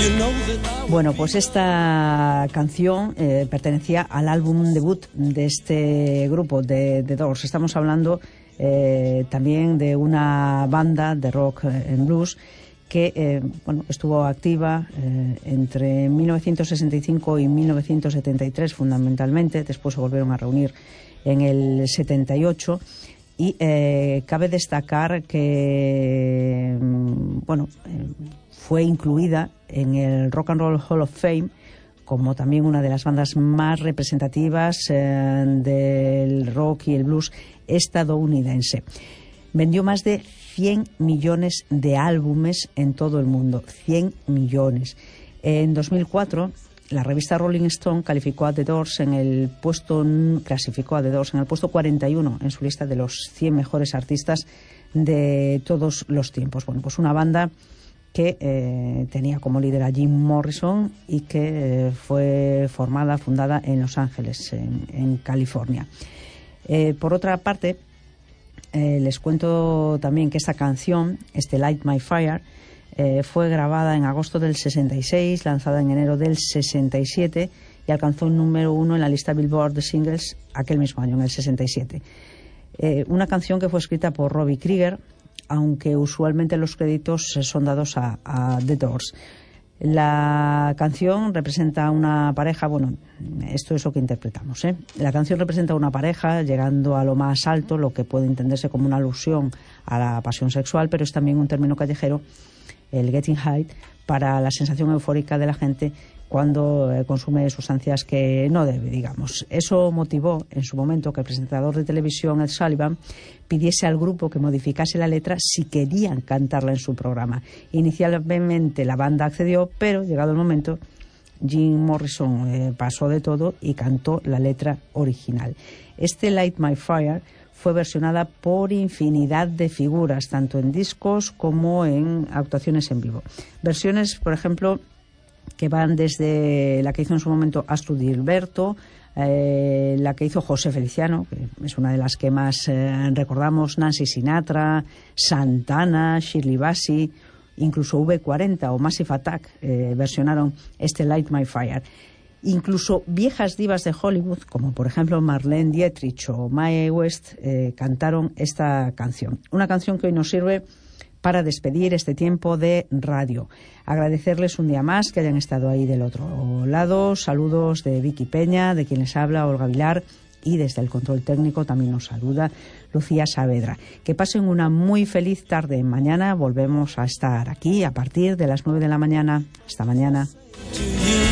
Bueno, pues esta canción pertenecía al álbum debut de este grupo, de The Doors. Estamos hablando también de una banda de rock and blues que estuvo activa entre 1965 y 1973 fundamentalmente. Después se volvieron a reunir en el 78 y cabe destacar que fue incluida en el Rock and Roll Hall of Fame como también una de las bandas más representativas del rock y el blues estadounidense. Vendió más de 100 millones de álbumes en todo el mundo. 100 millones. En 2004, la revista Rolling Stone clasificó a The Doors en el puesto 41 en su lista de los 100 mejores artistas de todos los tiempos. Bueno, pues una banda que tenía como líder a Jim Morrison y que fue fundada en Los Ángeles, en California. Por otra parte, les cuento también que esta canción, Light My Fire, fue grabada en agosto del 66, lanzada en enero del 67 y alcanzó el número 1 en la lista Billboard de singles aquel mismo año, en el 67. Una canción que fue escrita por Robbie Krieger, aunque usualmente los créditos son dados a The Doors. La canción representa una pareja, esto es lo que interpretamos, La canción representa una pareja llegando a lo más alto, lo que puede entenderse como una alusión a la pasión sexual, pero es también un término callejero, el getting high, para la sensación eufórica de la gente cuando consume sustancias que no debe, digamos. Eso motivó en su momento que el presentador de televisión, Ed Sullivan, pidiese al grupo que modificase la letra si querían cantarla en su programa. Inicialmente la banda accedió, pero llegado el momento, Jim Morrison pasó de todo y cantó la letra original. Light My Fire fue versionada por infinidad de figuras, tanto en discos como en actuaciones en vivo. Versiones, por ejemplo, que van desde la que hizo en su momento Astrud Gilberto, la que hizo José Feliciano, que es una de las que más recordamos, Nancy Sinatra, Santana, Shirley Bassey, incluso V40 o Massive Attack versionaron Light My Fire. Incluso viejas divas de Hollywood, como por ejemplo Marlene Dietrich o Mae West, cantaron esta canción. Una canción que hoy nos sirve para despedir este tiempo de radio. Agradecerles un día más que hayan estado ahí del otro lado. Saludos de Vicky Peña, de quien les habla Olga Vilar, y desde el control técnico también nos saluda Lucía Saavedra. Que pasen una muy feliz tarde. Mañana volvemos a estar aquí a partir de las 9 de la mañana. Hasta mañana.